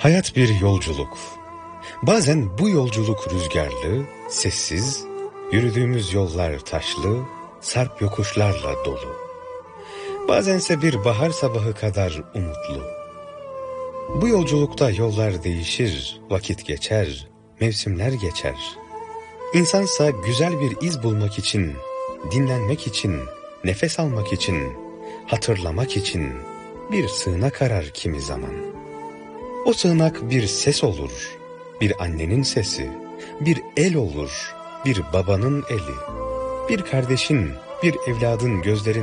Hayat bir yolculuk. Bazen bu yolculuk rüzgarlı, sessiz, yürüdüğümüz yollar taşlı, sarp yokuşlarla dolu. Bazense bir bahar sabahı kadar umutlu. Bu yolculukta yollar değişir, vakit geçer, mevsimler geçer. İnsansa güzel bir iz bulmak için, dinlenmek için, nefes almak için, hatırlamak için bir sığınak arar kimi zaman. O sığınak bir ses olur, bir annenin sesi, bir el olur, bir babanın eli, bir kardeşin, bir evladın gözlerinin